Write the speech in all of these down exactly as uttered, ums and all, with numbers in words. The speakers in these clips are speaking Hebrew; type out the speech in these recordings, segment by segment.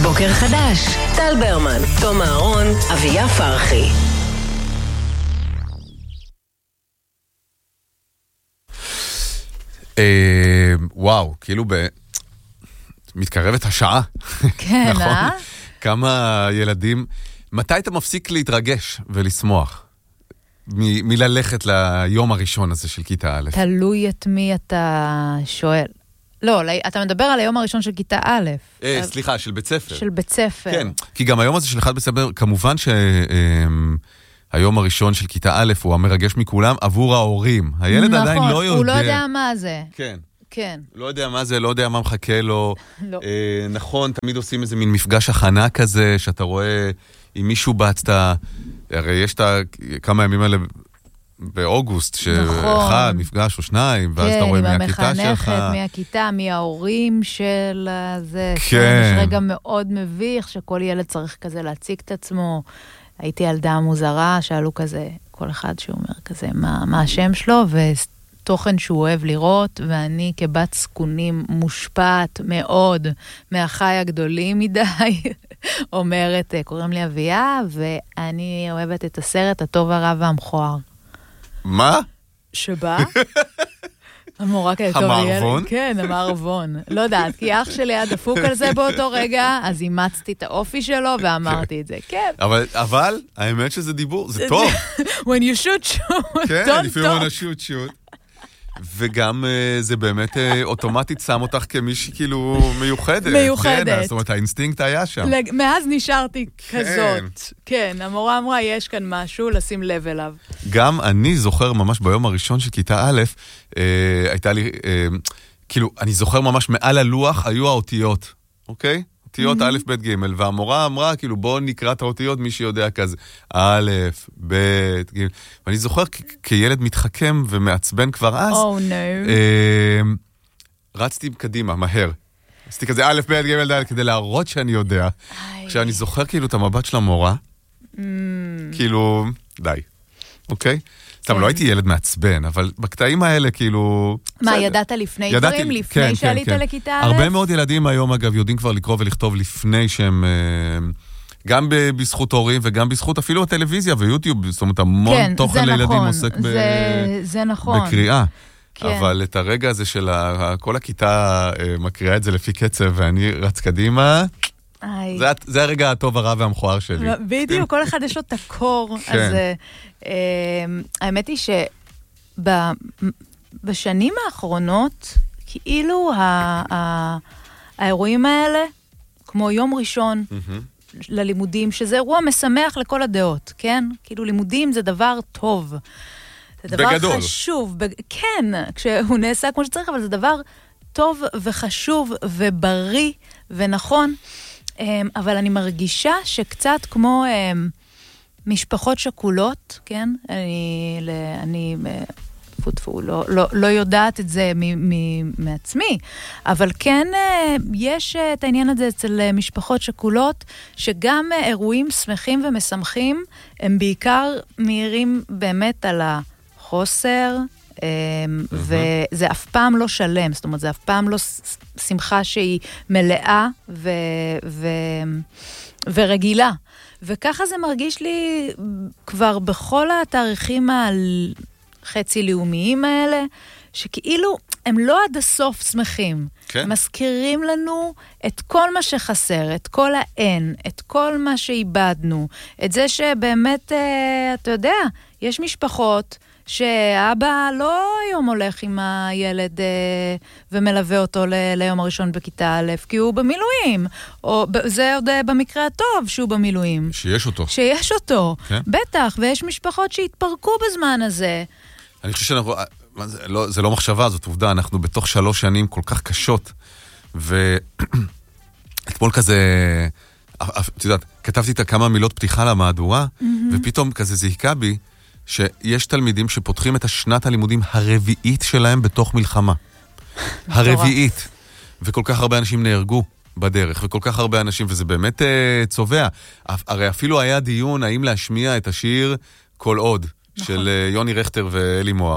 בוקר חדש, טל ברמן, תום אהרון, אביה פרחי. וואו, כאילו מתקרבת השעה. כן, אה? כמה ילדים, מתי אתה מפסיק להתרגש ולשמוח? מללכת ליום הראשון הזה של כיתה א'. תלוי את מי אתה שואל. לא, אתה מדבר על היום הראשון של כיתה א'. סליחה, של בית ספר. של בית ספר. כן, כי גם היום הזה של אחד בית ספר, כמובן שהיום הראשון של כיתה א' הוא המרגש מכולם עבור ההורים. הילד עדיין לא יודע. הוא לא יודע מה זה. כן. כן. לא יודע מה זה, לא יודע מה מחכה לו. לא. נכון, תמיד עושים איזה מין מפגש הכנה כזה, שאתה רואה עם מישהו בצת, הרי יש את כמה ימים האלה באוגוסט, שאחד, מפגש או שניים, ואז אתה רואה מהכיתה שלך. כן, עם המחנכת, מהכיתה, מההורים של זה. כן. יש רגע מאוד מביך, שכל ילד צריך כזה להציג את עצמו. הייתי ילדה מוזרה, שאלו כזה, כל אחד שאומר כזה, מה, מה השם שלו, ותוכן שהוא אוהב לראות, ואני כבת סכונים מושפעת מאוד, מהחי הגדולים מדי, אומרת, קוראים לי אביה, ואני אוהבת את הסרט הטוב הרע והמכוער. מה? שבא? המורה כזה טוב המערבון? כן, המערבון. לא יודעת, כי אח שלי היה דפוק על זה באותו רגע, אז אימצתי את האופי שלו ואמרתי את זה. כן. אבל, אבל, האמת שזה דיבור, זה טוב. When you shoot shoot, כן, don't לפעמים talk. want to shoot shoot. וגם זה באמת אוטומטית שם אותך כמישהי כאילו מיוחדת. מיוחדת. כן, זאת אומרת, האינסטינקט היה שם. מאז נשארתי כזאת. כן, המורה אמרה, יש כאן משהו, לשים לב אליו. גם אני זוכר ממש ביום הראשון של כיתה א', הייתה לי, כאילו, אני זוכר ממש מעל הלוח היו האותיות, אוקיי? אותיות א', ב', ג', והמורה אמרה, כאילו, בוא נקרא את האותיות, מי שיודע כזה, א', ב', ג', ואני זוכר כילד מתחכם ומעצבן כבר אז, Oh no. רצתי קדימה, מהר. עשיתי כזה א', ב', ג', ד', כדי להראות שאני יודע, כשאני זוכר כאילו את המבט של המורה, כאילו, די, אוקיי? סתם, לא הייתי ילד מעצבן, אבל בקטעים האלה, כאילו... מה, ידעת לפני דברים? לפני שעלית לכיתה א'? הרבה מאוד ילדים היום, אגב, יודעים כבר לקרוא ולכתוב לפני שהם... גם בזכות הורים וגם בזכות אפילו הטלוויזיה ויוטיוב, זאת אומרת, המון תוכן לילדים עוסק בקריאה. אבל את הרגע הזה של כל הכיתה מקריאה את זה לפי קצב, ואני רץ קדימה... זה הרגע הטוב, הרע והמכוער שלי. בדיוק, כל אחד יש לו את הקור. אז האמת היא שבשנים האחרונות, כאילו האירועים האלה, כמו יום ראשון ללימודים, שזה אירוע משמח לכל הדעות, כן? כאילו לימודים זה דבר טוב. זה דבר חשוב. כן, כשהוא נעשה כמו שצריך, אבל זה דבר טוב וחשוב ובריא ונכון. אבל אני מרגישה שקצת כמו משפחות שכולות, כן? אני, אני פוטפו, לא, לא, לא יודעת את זה מ, מ, מעצמי, אבל כן יש את העניין הזה אצל משפחות שכולות, שגם אירועים שמחים ומשמחים, הם בעיקר מהירים באמת על החוסר, וזה אף פעם לא שלם, זאת אומרת, זה אף פעם לא שמחה שהיא מלאה ו... ו... ורגילה. וככה זה מרגיש לי כבר בכל התאריכים החצי לאומיים האלה, שכאילו הם לא עד הסוף שמחים. כן. מזכירים לנו את כל מה שחסר, את כל האין, את כל מה שאיבדנו, את זה שבאמת, אתה יודע, יש משפחות שאבא לא היום הולך עם הילד אה, ומלווה אותו ל- ליום הראשון בכיתה א', כי הוא במילואים. או, זה עוד במקרה הטוב שהוא במילואים. שיש אותו. שיש אותו, כן? בטח, ויש משפחות שהתפרקו בזמן הזה. אני חושב שאנחנו, זה לא, זה לא מחשבה, זאת עובדה, אנחנו בתוך שלוש שנים כל כך קשות, ואתמול כזה, את יודעת, כתבתי את כמה מילות פתיחה למהדורה, mm-hmm. ופתאום כזה זהיקה בי, שיש תלמידים שפותחים את השנת הלימודים הרביעית שלהם בתוך מלחמה. הרביעית. וכל כך הרבה אנשים נהרגו בדרך, וכל כך הרבה אנשים, וזה באמת uh, צובע. הרי אפילו היה דיון האם להשמיע את השיר כל עוד, נכון. של uh, יוני רכטר ואלי מוהר,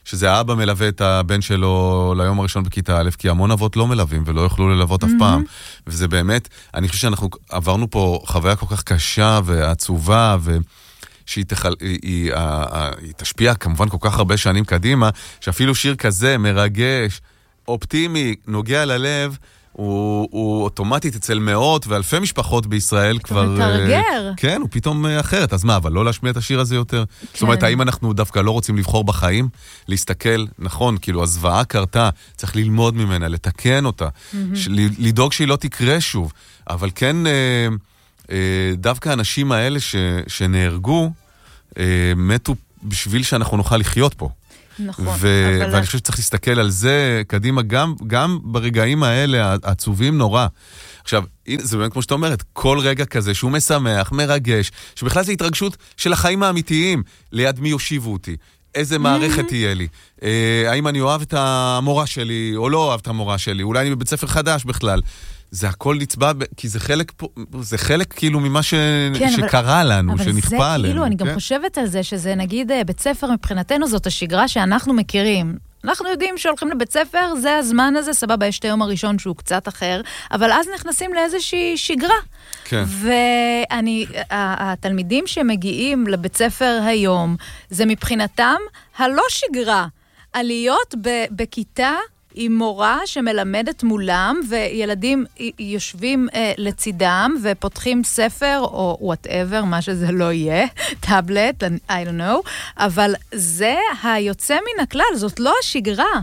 שזה האבא מלווה את הבן שלו ליום הראשון בכיתה א', כי המון אבות לא מלווים ולא יוכלו ללוות אף פעם. וזה באמת, אני חושב שאנחנו עברנו פה חוויה כל כך קשה ועצובה, ושהיא תחל, היא, היא, היא תשפיע כמובן כל כך הרבה שנים קדימה, שאפילו שיר כזה מרגש, אופטימי, נוגע ללב, הוא, הוא אוטומטית אצל מאות ואלפי משפחות בישראל כבר... מתרגר. כן, הוא פתאום אחרת. אז מה, אבל לא להשמיע את השיר הזה יותר? כן. זאת אומרת, האם אנחנו דווקא לא רוצים לבחור בחיים? להסתכל, נכון, כאילו, הזוועה קרתה, צריך ללמוד ממנה, לתקן אותה, mm-hmm. לדאוג שהיא לא תקרה שוב. אבל כן, אה, אה, דווקא האנשים האלה ש, שנהרגו, אה, מתו בשביל שאנחנו נוכל לחיות פה. נכון. ו- אבל... ואני חושב שצריך להסתכל על זה קדימה, גם, גם ברגעים האלה, העצובים נורא. עכשיו, זה באמת כמו שאתה אומרת, כל רגע כזה שהוא משמח, מרגש, שבכלל זה התרגשות של החיים האמיתיים, ליד מי יושיבו אותי, איזה מערכת תהיה לי, אה, האם אני אוהב את המורה שלי, או לא אוהב את המורה שלי, אולי אני בבית ספר חדש בכלל. זה הכל נצבע, כי זה חלק, זה חלק כאילו ממה ש... כן, שקרה אבל, לנו, אבל שנכפה זה, עלינו. כאילו, אני כן? גם חושבת על זה, שזה נגיד בית ספר מבחינתנו, זאת השגרה שאנחנו מכירים. אנחנו יודעים שהולכים לבית ספר, זה הזמן הזה, סבבה, יש את היום הראשון שהוא קצת אחר, אבל אז נכנסים לאיזושהי שגרה. כן. ואני, התלמידים שמגיעים לבית ספר היום, זה מבחינתם הלא שגרה. עליות בכיתה, עם מורה שמלמדת מולם, וילדים יושבים אה, לצידם, ופותחים ספר, או whatever, מה שזה לא יהיה, טאבלט, I don't know, אבל זה היוצא מן הכלל, זאת לא השגרה.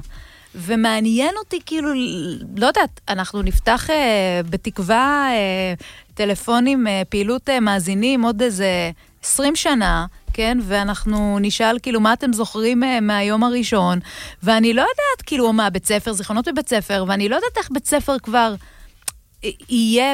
ומעניין אותי, כאילו, לא יודעת, אנחנו נפתח אה, בתקווה אה, טלפונים, אה, פעילות אה, מאזינים, עוד איזה עשרים שנה, כן? ואנחנו נשאל, כאילו, מה אתם זוכרים מהיום הראשון? ואני לא יודעת, כאילו, מה, בית ספר, זיכרונות בבית ספר, ואני לא יודעת איך בית ספר כבר יהיה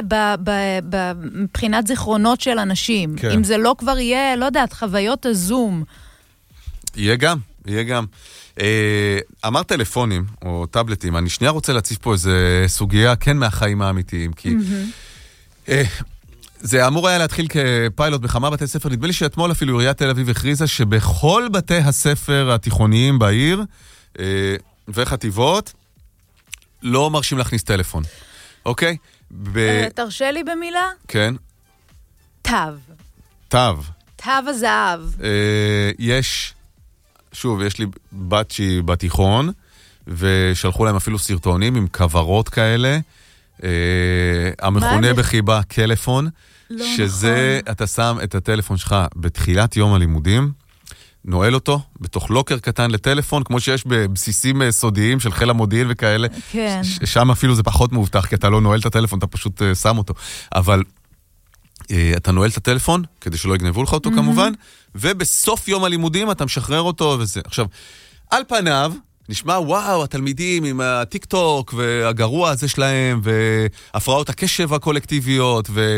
מבחינת זיכרונות של אנשים. כן. אם זה לא כבר יהיה, לא יודעת, חוויות הזום. יהיה גם, יהיה גם. אה, אמר טלפונים, או טאבלטים, אני שנייה רוצה להציף פה איזו סוגיה, כן, מהחיים האמיתיים, כי... Mm-hmm. אה, זה אמור היה להתחיל כפיילוט בכמה בתי ספר, נדמה לי שאתמול אפילו עיריית תל אביב הכריזה שבכל בתי הספר התיכוניים בעיר אה, וחטיבות לא מרשים להכניס טלפון. אוקיי? ב... תרשה לי במילה? כן. תו. תו. תו הזהב. אה, יש, שוב, יש לי בת שהיא בתיכון, ושלחו להם אפילו סרטונים עם כוורות כאלה, אה, המכונה בחיבה טלפון, לא שזה, נכון. אתה שם את הטלפון שלך בתחילת יום הלימודים, נועל אותו בתוך לוקר קטן לטלפון, כמו שיש בבסיסים סודיים של חיל המודיעין וכאלה. כן. ש- שם אפילו זה פחות מאובטח, כי אתה לא נועל את הטלפון, אתה פשוט uh, שם אותו. אבל uh, אתה נועל את הטלפון, כדי שלא יגנבו לך אותו mm-hmm. כמובן, ובסוף יום הלימודים אתה משחרר אותו וזה. עכשיו, על פניו, נשמע, וואו, התלמידים עם הטיק טוק והגרוע הזה שלהם, והפרעות הקשב הקולקטיביות, ו...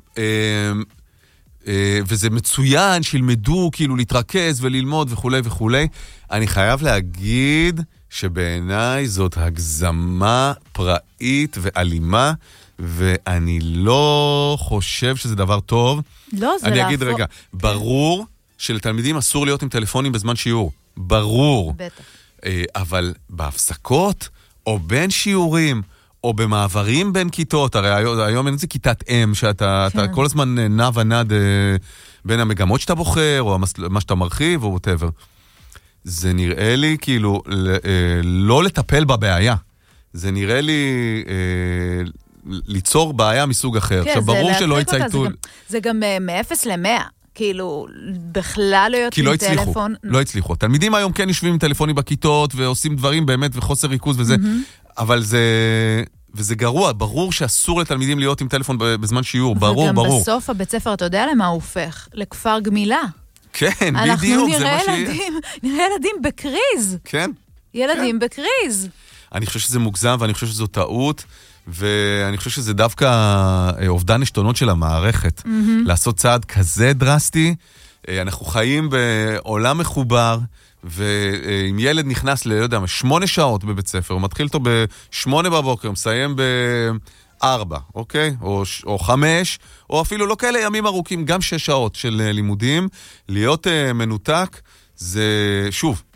וזה מצוין שילמדו כאילו להתרכז וללמוד וכו' וכו'. אני חייב להגיד שבעיניי זאת הגזמה פראית ואלימה, ואני לא חושב שזה דבר טוב. לא, זה אני להפוך. אגיד רגע, ברור שלתלמידים אסור להיות עם טלפונים בזמן שיעור. ברור. בטח. אבל בהפסקות, או בין שיעורים, או במעברים בין כיתות, הרי היום אין זה כיתת אם, שאתה כן. אתה כל הזמן נע ונד בין המגמות שאתה בוחר, או מה שאתה מרחיב, או whatever. זה נראה לי כאילו לא לטפל בבעיה. זה נראה לי ליצור בעיה מסוג אחר. כן, עכשיו, ברור שלא יצייתו... זה, זה גם מאפס למאה. כאילו, בכלל לא יוצאים לא עם הצליחו, טלפון. לא הצליחו. תלמידים היום כן יושבים עם טלפונים בכיתות, ועושים דברים באמת וחוסר ריכוז וזה, mm-hmm. אבל זה... וזה גרוע, ברור שאסור לתלמידים להיות עם טלפון בזמן שיעור, ברור, ברור. וגם בסוף הבית ספר, אתה יודע למה הוא הופך? לכפר גמילה. כן, בדיוק, זה מה שיהיה. אנחנו נראה ילדים בקריז. כן. ילדים בקריז. אני חושב שזה מוגזם, ואני חושב שזו טעות, ואני חושב שזה דווקא אובדן השתונות של המערכת. לעשות צעד כזה דרסטי, אנחנו חיים בעולם מחובר, ואם ילד נכנס ל, לא יודע, שמונה שעות בבית ספר, הוא מתחיל אותו בשמונה בבוקר, מסיים בארבע, אוקיי? או, או חמש, או אפילו לא כאלה ימים ארוכים, גם שש שעות של לימודים, להיות uh, מנותק, זה, שוב,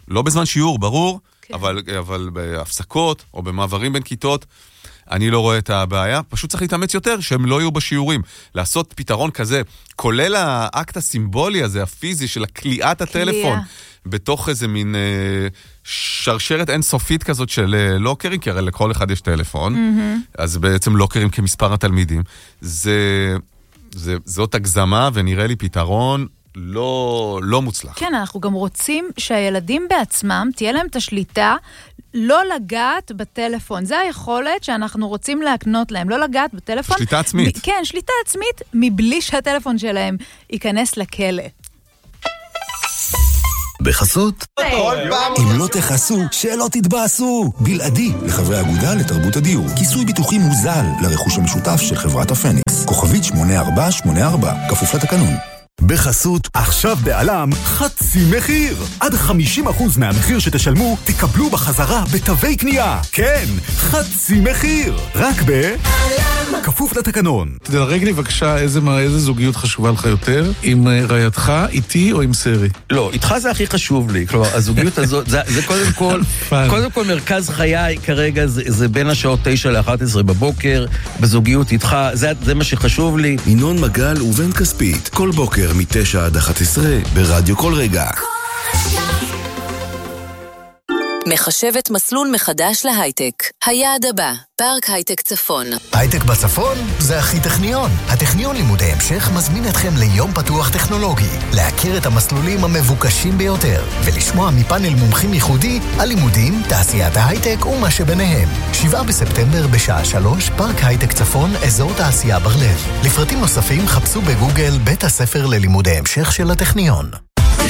לא בזמן שיעור, ברור, כן. אבל, אבל בהפסקות או במעברים בין כיתות, אני לא רואה את הבעיה, פשוט צריך להתאמץ יותר שהם לא יהיו בשיעורים. לעשות פתרון כזה, כולל האקט הסימבולי הזה, הפיזי של הקליעת הטלפון, בתוך איזה מין אה, שרשרת אינסופית כזאת של אה, לוקרים, כי הרי לכל אחד יש טלפון, mm-hmm. אז בעצם לוקרים כמספר התלמידים. זה, זה, זאת הגזמה ונראה לי פתרון לא, לא מוצלח. כן, אנחנו גם רוצים שהילדים בעצמם, תהיה להם את השליטה, לא לגעת בטלפון. זה היכולת שאנחנו רוצים להקנות להם, לא לגעת בטלפון. שליטה עצמית. מ- כן, שליטה עצמית, מבלי שהטלפון שלהם ייכנס לכלא. בחסות, אם לא תחסו, שלא תתבאסו. בלעדי לחברי האגודה לתרבות הדיור. כיסוי ביטוחי מוזל לרכוש המשותף של חברת הפניקס. כוכבית שמונה ארבע שמונה ארבע, כפוף לתקנון. בחסות, עכשיו בעלם חצי מחיר. עד חמישים אחוז מהמחיר שתשלמו, תקבלו בחזרה בתווי קנייה. כן, חצי מחיר. רק בעלם. כפוף לתקנון. תדרג לי בבקשה איזה, איזה זוגיות חשובה לך יותר, עם רעייתך, איתי או עם סרי? לא, איתך זה הכי חשוב לי. כלומר, הזוגיות הזאת, זה, זה קודם כל, קודם כל מרכז חיי כרגע, זה, זה בין השעות תשע לאחת עשרה בבוקר, בזוגיות איתך, זה, זה מה שחשוב לי. ינון מגל ובן כספית, כל בוקר מתשע עד אחת עשרה ברדיו כל רגע. מחשבת מסלול מחדש להייטק. היעד הבא, פארק הייטק צפון. הייטק בצפון זה הכי טכניון. הטכניון לימודי המשך מזמין אתכם ליום פתוח טכנולוגי, להכיר את המסלולים המבוקשים ביותר, ולשמוע מפאנל מומחים ייחודי על לימודים, תעשיית ההייטק ומה שביניהם. שבעה בספטמבר בשעה שלוש, פארק הייטק צפון, אזור תעשייה ברלב. לפרטים נוספים חפשו בגוגל בית הספר ללימודי המשך של הטכניון.